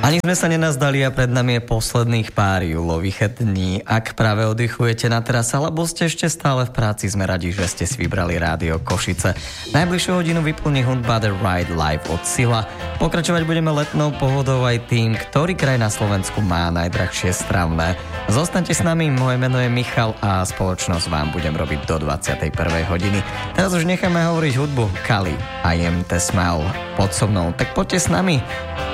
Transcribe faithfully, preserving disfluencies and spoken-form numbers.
Ani sme sa nenazdali a pred nami je posledných pár júlových dní. Ak práve oddychujete na terase, alebo ste ešte stále v práci, sme radi, že ste si vybrali Rádio Košice. Najbližšiu hodinu vyplní hudba The Ride Live od Sila. Pokračovať budeme letnou pohodou aj tým, ktorý kraj na Slovensku má najdrahšie stravné. Zostaňte s nami, moje meno je Michal a spoločnosť vám budem robiť do dvadsiatej prvej hodiny. Teraz už necháme hovoriť hudbu. Kali, I Am The Smell pod so mnou, tak poďte s nami.